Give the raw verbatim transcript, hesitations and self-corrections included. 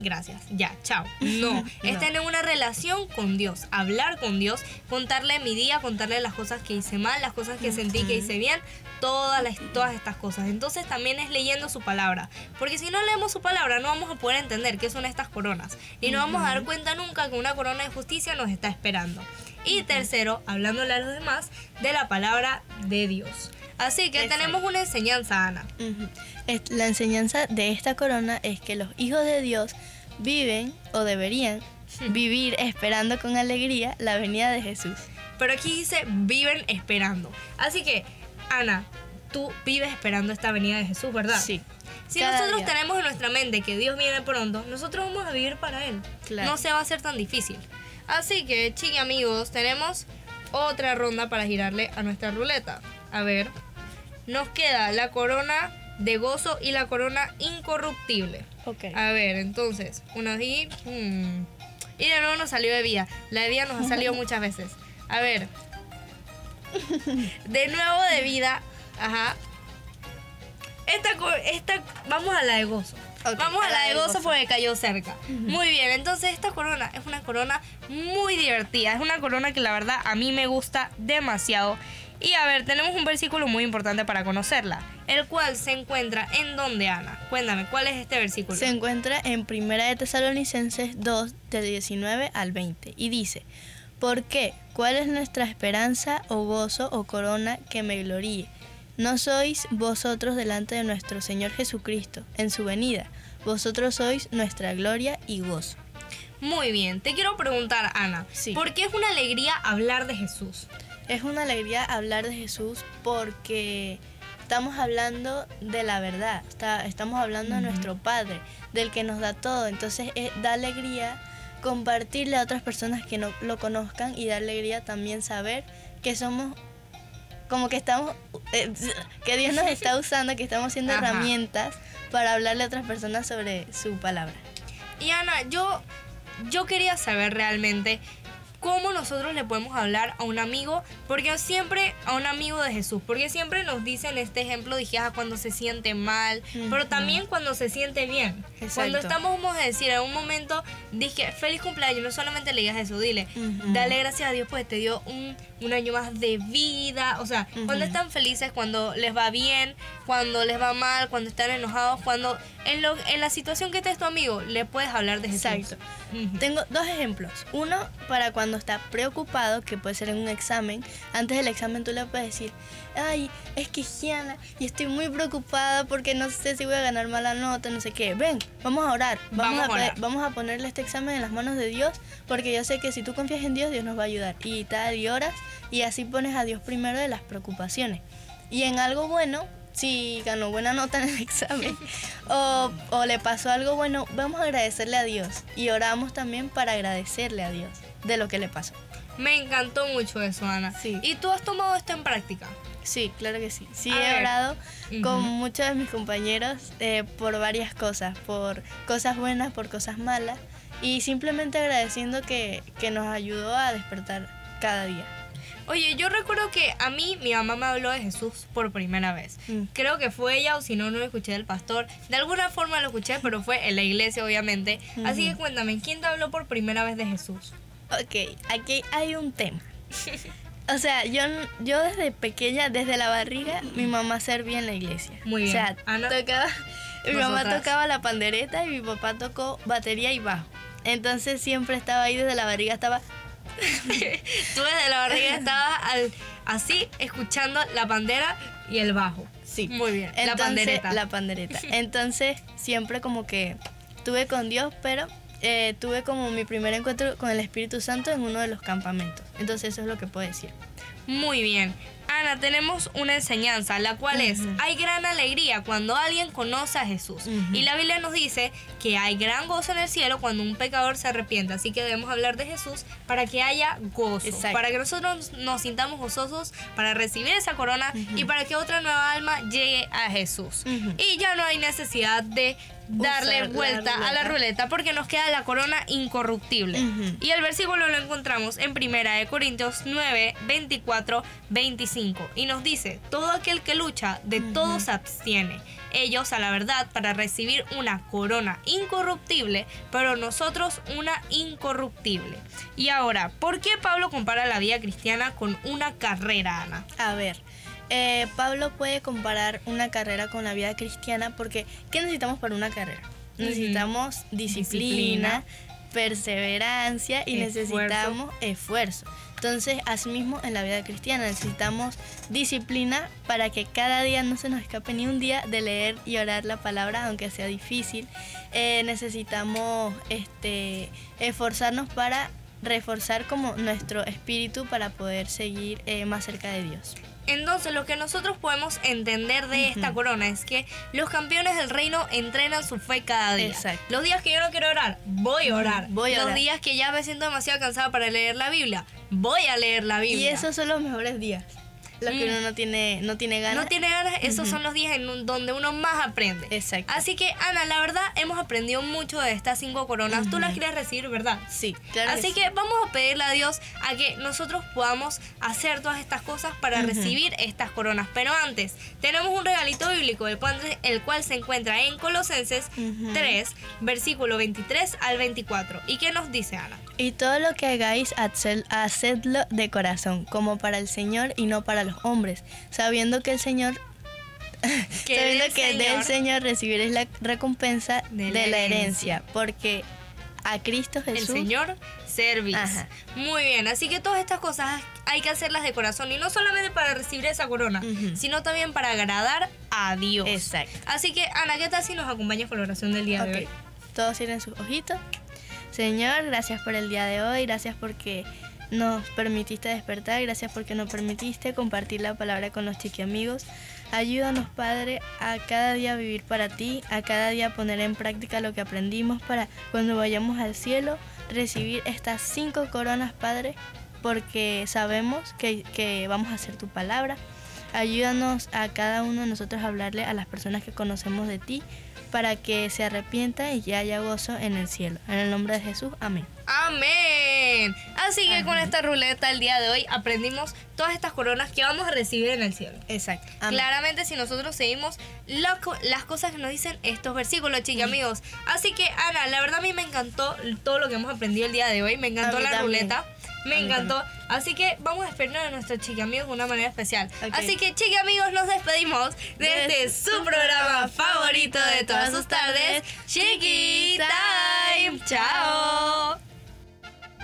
gracias, ya, chao. No, No. es tener una relación con Dios, hablar con Dios, contarle mi día, contarle las cosas que hice mal, las cosas que sentí que hice bien, todas, las, todas estas cosas. Entonces también es leyendo su palabra, porque si no leemos su palabra no vamos a poder entender qué son estas coronas y no vamos a dar cuenta nunca que una corona de justicia nos está esperando. Y tercero, hablándole a los demás de la palabra de Dios. Así que Exacto. tenemos una enseñanza, Ana. Ujú. Es- La enseñanza de esta corona es que los hijos de Dios viven o deberían vivir esperando con alegría la venida de Jesús. Pero aquí dice viven esperando. Así que, Ana, tú vives esperando esta venida de Jesús, ¿verdad? Sí. Si Cada nosotros día. tenemos en nuestra mente que Dios viene pronto, nosotros vamos a vivir para Él. Claro. No se va a hacer tan difícil. Así que, chiqui amigos, tenemos otra ronda para girarle a nuestra ruleta. A ver, nos queda la corona de gozo y la corona incorruptible. Ok. A ver, entonces, una de... hmm, y de nuevo nos salió de vida. La de vida nos ha salido muchas veces. A ver. De nuevo de vida. Ajá. Esta, co- esta, vamos a la de gozo. Ok, Vamos a la de gozo porque cayó cerca. Ujú. Muy bien, entonces esta corona es una corona muy divertida. Es una corona que la verdad a mí me gusta demasiado. Y a ver, tenemos un versículo muy importante para conocerla, el cual se encuentra en donde, Ana. Cuéntame, ¿cuál es este versículo? Se encuentra en Primera de Tesalonicenses dos, del diecinueve al veinte, y dice: ¿Por qué? ¿Cuál es nuestra esperanza o gozo o corona que me gloríe? ¿No sois vosotros delante de nuestro Señor Jesucristo en su venida? Vosotros sois nuestra gloria y gozo. Muy bien, te quiero preguntar, Ana, Sí. ¿por qué es una alegría hablar de Jesús? Es una alegría hablar de Jesús porque estamos hablando de la verdad, está- estamos hablando de nuestro Padre, del que nos da todo. Entonces eh, da alegría compartirle a otras personas que no lo conozcan, y da alegría también saber que somos, como que estamos, eh, que Dios nos está usando, que estamos siendo Ajá. herramientas para hablarle a otras personas sobre su palabra. Y Ana, yo, yo quería saber realmente cómo nosotros le podemos hablar a un amigo, porque siempre a un amigo de Jesús, porque siempre nos dicen este ejemplo, dije, ah, cuando se siente mal, pero Ujú. también cuando se siente bien. Exacto. Cuando estamos, vamos a decir, en un momento, dije, feliz cumpleaños, no solamente le digas eso, dile, Ujú. dale gracias a Dios pues te dio un, un año más de vida, o sea, Ujú. cuando están felices, cuando les va bien, cuando les va mal, cuando están enojados, cuando en, lo, en la situación que esté tu amigo, le puedes hablar de Jesús. Exacto. Ujú. Tengo dos ejemplos. Uno, para cuando está preocupado, que puede ser en un examen. Antes del examen tú le puedes decir: ay, es que Gianna, y estoy muy preocupada porque no sé si voy a ganar mala nota, no sé qué. Ven, vamos a orar. Vamos, Vamos a a, pe- orar. vamos a ponerle este examen en las manos de Dios, porque yo sé que si tú confías en Dios, Dios nos va a ayudar. Y tal, y oras, y así pones a Dios primero de las preocupaciones. Y en algo bueno, si ganó buena nota en el examen o, o le pasó algo bueno, vamos a agradecerle a Dios, y oramos también para agradecerle a Dios de lo que le pasó. Me encantó mucho eso, Ana. Sí. ¿Y tú has tomado esto en práctica? Sí, claro que sí. Sí, A he ver. orado Ujú. con muchos de mis compañeros eh, por varias cosas, por cosas buenas, por cosas malas, y simplemente agradeciendo que, que nos ayudó a despertar cada día. Oye, yo recuerdo que a mí mi mamá me habló de Jesús por primera vez. Mm. Creo que fue ella, o si no, no lo escuché del pastor. De alguna forma lo escuché, pero fue en la iglesia, obviamente. Así que Ujú. cuéntame, ¿quién te habló por primera vez de Jesús? Ok, aquí hay un tema. O sea, yo, yo desde pequeña, desde la barriga, mi mamá servía en la iglesia. Muy bien. O sea, Ana, tocaba, mi mamá nosotras. tocaba la pandereta y mi papá tocó batería y bajo. Entonces siempre estaba ahí desde la barriga, estaba... Tú desde la barriga estabas al- así, escuchando la pandera y el bajo. Sí. Muy bien, la Entonces, pandereta. La pandereta. Entonces siempre como que tuve con Dios, pero eh, tuve como mi primer encuentro con el Espíritu Santo en uno de los campamentos. Entonces eso es lo que puedo decir. Muy bien. Ana, tenemos una enseñanza, la cual es, Ujú. hay gran alegría cuando alguien conoce a Jesús. Ujú. Y la Biblia nos dice que hay gran gozo en el cielo cuando un pecador se arrepiente. Así que debemos hablar de Jesús para que haya gozo. Exacto. Para que nosotros nos sintamos gozosos, para recibir esa corona Ujú. y para que otra nueva alma llegue a Jesús. Ujú. Y ya no hay necesidad de darle Usar la vuelta a la ruleta. ruleta porque nos queda la corona incorruptible. Ujú. Y el versículo lo encontramos en primera de Corintios nueve, veinticuatro, veinticinco. Y nos dice, todo aquel que lucha, de todo se abstiene. ellos a la verdad para recibir una corona incorruptible, pero nosotros una incorruptible. Y ahora, ¿por qué Pablo compara la vida cristiana con una carrera, Ana? A ver, eh, Pablo puede comparar una carrera con la vida cristiana porque ¿qué necesitamos para una carrera? Ujú. Necesitamos disciplina, Disciplina, perseverancia y esfuerzo. necesitamos esfuerzo. Entonces, asimismo, en la vida cristiana necesitamos disciplina para que cada día no se nos escape ni un día de leer y orar la palabra, aunque sea difícil. Eh, necesitamos este, esforzarnos para reforzar como nuestro espíritu para poder seguir eh, más cerca de Dios. Entonces, lo que nosotros podemos entender de esta Ujú. corona es que los campeones del reino entrenan su fe cada día. Exacto. Los días que yo no quiero orar, voy a orar. Voy a los orar. días que ya me siento demasiado cansada para leer la Biblia, voy a leer la Y Biblia. esos son los mejores días, los que Mm. uno no tiene, no tiene ganas. No tiene ganas, esos Ujú. son los días en un- donde uno más aprende. Exacto. Así que, Ana, la verdad, hemos aprendido mucho de estas cinco coronas. Tú Ujú. las quieres recibir, ¿verdad? Sí, claro. Así sí. que vamos a pedirle a Dios a que nosotros podamos hacer todas estas cosas para Ujú. recibir estas coronas. Pero antes, tenemos un regalito bíblico, el cual, el cual se encuentra en Colosenses Ujú. tres, versículo veintitrés al veinticuatro. ¿Y qué nos dice, Ana? Y todo lo que hagáis, haced- hacedlo de corazón, como para el Señor y no para los hombres, sabiendo que el Señor, Que sabiendo del que Señor- del Señor recibiréis la recompensa De de, la la herencia. herencia, porque a Cristo El Jesús. Señor servís. Ajá. Muy bien, así que todas estas cosas hay que hacerlas de corazón y no solamente para recibir esa corona, Ujú. sino también para agradar a Dios. Exacto. Así que, Ana, ¿qué tal si nos acompañas con la oración del día de Ok, hoy? todos cierren sus ojitos. Señor, gracias por el día de hoy, gracias porque nos permitiste despertar, gracias porque nos permitiste compartir la palabra con los chiquiamigos. Ayúdanos, Padre, a cada día vivir para ti, a cada día poner en práctica lo que aprendimos para cuando vayamos al cielo recibir estas cinco coronas, Padre, porque sabemos que, que vamos a hacer tu palabra. Ayúdanos a cada uno de nosotros a hablarle a las personas que conocemos de ti para que se arrepientan y que haya gozo en el cielo. En el nombre de Jesús, amén. Amén. Así que con Amén. esta ruleta el día de hoy aprendimos todas estas coronas que vamos a recibir en el cielo. Exacto. Amén. Claramente si nosotros seguimos la co- las cosas que nos dicen estos versículos, chicos amigos. Así que, Ana, la verdad a mí me encantó todo lo que hemos aprendido el día de hoy. Me encantó A mí la también. ruleta. Me A mí encantó. Así que vamos a despedirnos de nuestros chiquiamigos de una manera especial. Ok. Así que, chiquiamigos, nos despedimos de De este su programa favorito de todas sus tardes, Chiqui Time. Chao.